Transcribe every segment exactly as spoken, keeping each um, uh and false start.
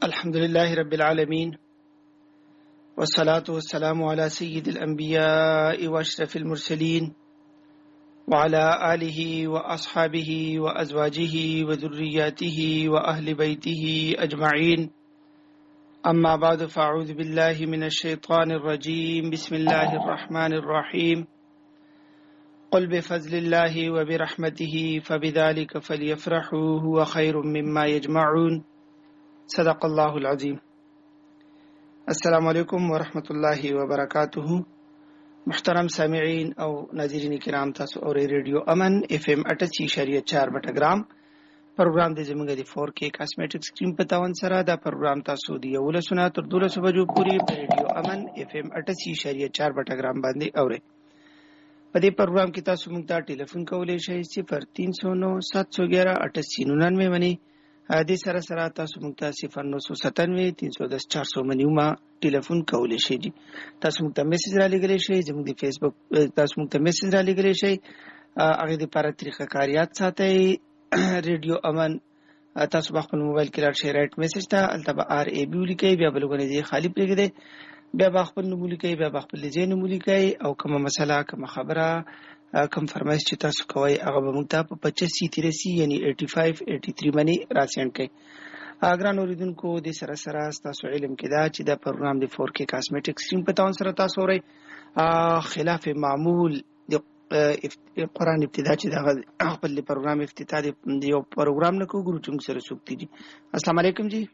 الحمد لله رب العالمين والصلاة والسلام على سيد الأنبياء وأشرف المرسلين وعلى آله وأصحابه وأزواجه وذرياته وأهل بيته أجمعين. أما بعد، فأعوذ بالله من الشيطان الرجيم. بسم الله الرحمن الرحيم. قل بفضل الله وبرحمته فبذلك فليفرحوا هو خير مما يجمعون. صدق الله العظیم. السلام علیکم ورحمۃ اللہ وبرکاتہ. محترم سامعین او ناظرین کرام، تاسو اورئ ریډیو امن اف ام اٹھاسی اشاریه چار بټګرام پروګرام د زموږ د فور کې کاسمیټک سکرین په تاون سره. دا پروګرام تاسو د یولسونه تر دولسو بجو پورې په ریډیو امن اف ام اٹھاسی اشاریه چار بټګرام باندې اورئ. په دې پروګرام کې تاسو موږ ته ټلیفون کولی شئ صفر تین سو نو سات سو گیارہ اٹھاسی ننانوے منی. دې سره سره تاسو موږ ته صفر نو سو ستانوے تین سو دس چار سو منی ما ټلیفون کولی شئ. تاسو موږ ته میسج را لګلی شئ. زموږ د فیسبوک تاسو موږ ته میسج را لګلی شئ. هغې دپاره طریقه کار یاد ساتئ. ریډیو امن تاسو به خپل موبایل کې لاړ شئ رایټ میسج ته، هلته به آر ای بي ولیکئ، بیا به لږونه ځای خالي پرېږدئ، بیا به خپل نوم ولیکئ، بیا به خپل ځای نوم ولیکئ او کومه مسله کومه خبره کم فرمایش چې تاسو کوئ هغه به موږ ته په پچاسی تراسی یعنی ایټي فایو ایټي تھری باندې راسینډ کړئ. ګران اوریدونکو، د سره سره ستاسو علم کې دا چې دا پروګرام د فور کې کاسمیټک سکرین په تاون سره تاسو اورئ. خلاف معمول د قرآن ابتدا چې دغه خپل پروګرام افتتاح د یو پروګرام نه کوو ګورو چې موږ سره څوک دي. السلام علیکم جی.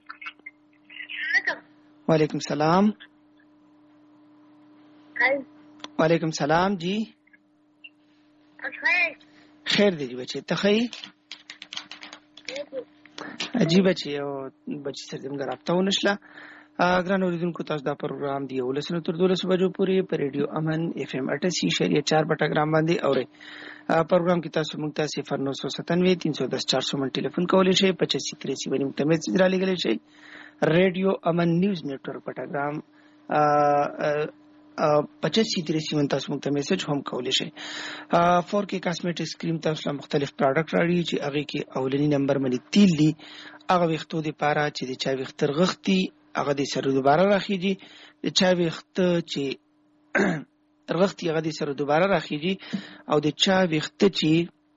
وعلیکم السلام. وعلیکم السلام جی. خیر دی جی بچی ته ښه جی بچی او بچی سره زموږ رابطه ونه شله. ګران اوریدونکو، تاسو دا پروګرام د یولسو نه تر دولسو بجو پورې په ریډیو امن اف ام اٹھاسی اشاریه چار بټګرام باندې اورئ. پروګرام کې تاسو موږ ته صفر نو سو ستانوے تین سو دس چار سو من ټلیفون کولی شئ. پچاسی تراسی باندې موږ ته میسج را لګلی شئ. ریډیو امن نیوز نیټورک بټګرام پچاسی تراسی من تاسو موږ ته میسج هم کولی شئ. فور کې کاسمیټک سکرین تاسو له مختلف پروډکټ راړي چې هغې کې اولني نمبر باندې تیل دي. هغه ویښتو دپاره چې د چا ویښته رغښتي هغه د سره دوباره راخیږي، د چا ویښته چې رغښتي هغه د سره دوباره راخیږي، او د چا ویښته چې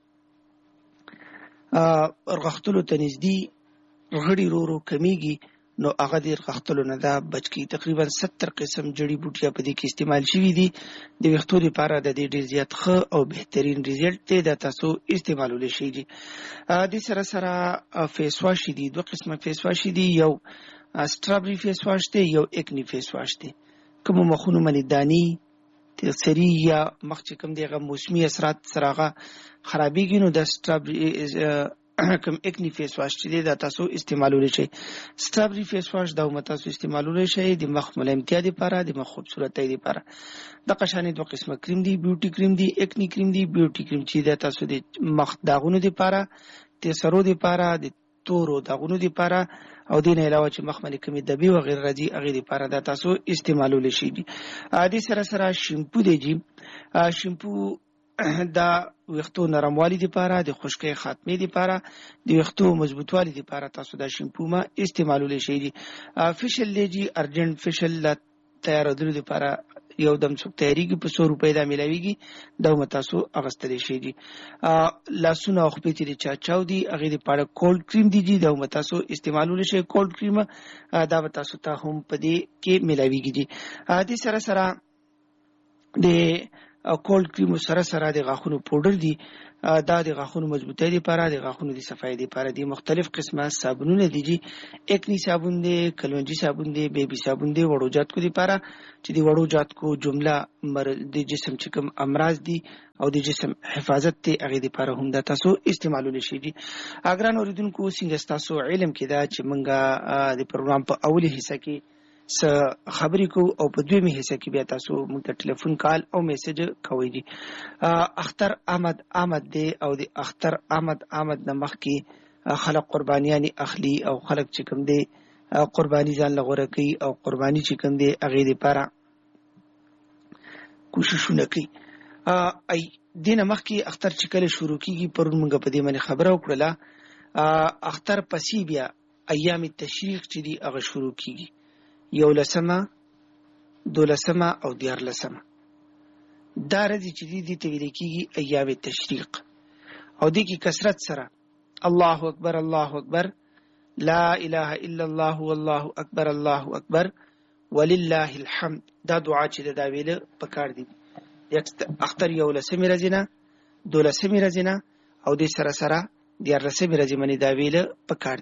رغښتلو ته نږدې غړي ورو ورو کمیږي نو هغه د رغښتلو نه دا بچ کړي. تقریبا ستر قسم جړي بوټیا په دې کې استعمال شوي دي. د ویښتو لپاره د دې ډېر زیات ښه او بهترین ریزلټ دی، دا تاسو استعمالولی شئ دي. دې سره سره فیس واش دي، دوه قسمه فیس واش دي. یو سټرابري فیس واش دی، یو اکني فیس واش دی. کومو مخونو باندې دانې سري یا مخ چې کوم دی هغه موسمي اثرات سره هغه خرابېږي نو د سټرابري کوم اکني فیس واش چې دی دا تاسو استعمالولی شئ. سټرابري فیس واش دا هم تاسو استعمالولی شئ د مخ ملایمتیا دپاره، د مخ خوبصورتۍ دپاره. دغه شانې دوه قسمه کریم دي، بیوټي کریم دي، اکني کریم دي. بیوټي کریم چې دا تاسو د مخ داغونو دپاره، د سرو دپاره، د تورو داغونو دپاره او دې نه علاوه چې مخ باندې کومې دبې وغیره راځي هغې دپاره دا تاسو استعمالولی شئ دي. دې سره سره شیمپو دی جي. شیمپو دا ویښتو نرموالي دپاره، د خشکۍ خاتمې دپاره، د ویښتو مضبوطوالي دپاره تاسو دا شیمپو ما استعمالولی شئ دي. فیشل دی جي، ارجنټ فیشل لا تیارېدلو دپاره یو دم څوک تیارېږي په سو روپۍ دا میلاویږي، دا هم تاسو اخیستلی شئ دي. لاسونه او خپې چې د چا چاودي هغې دپاره کولډ کریم دی جي، دا هم تاسو استعمالولی شئ. کولډ کریم دا به تاسو ته هم په دې کې میلاویږي دي. دې سره سره د کولډ کریم سره سره د غاښونو پوډر دي. دا د غاښونو مضبوطۍ دپاره، د غاښونو د صفایۍ دپاره دي. مختلف قسمه صابونونه دي جي. اکني صابون دی، کلونجي صابون دی، بیبي صابون دی. وړو جاتکو دپاره چې د وړو جاتکو جمله د جسم چې کوم امراض دي او د جسم حفاظت دی هغې دپاره هم دا تاسو استعمالولی شئ دي. ګران اورېدونکو، څنګه ستاسو علم کې دا چې موږ د پروګرام په اولي حصه کې څه خبرې کوو او په دویمې حصه کې بیا تاسو موږ ته ټلیفون کال او میسج کوئ دي. اختر احمد احمد دی او د اختر احمد احمد نه مخکې خلک قربانیانې اخلي او خلک چې کوم دی قرباني ځان له غوره کوي او قرباني چې کوم دی هغې دپاره کوششونه کوي. دې نه مخکې اختر چې کله شروع کېږي، پرون موږ په دې باندې خبره وکړله، اختر پسې بیا ایام تشریق چې دي هغه شروع کیږي، یولسمه، دولسمه او دیارلسمه. دا ورځې چې دي دې ته ویل کیږي ایام تشریق، او دې کې کثرت سره الله اکبر الله اکبر، لا اله الا الله والله اکبر الله اکبر ولله الحمد، دا دعا چې دا ویل پکار دي. اختر یولسمه ورځې نه، دولسمه ورځې نه او دې سره سره دیارلسمه ورځې باندې دا ویل پکار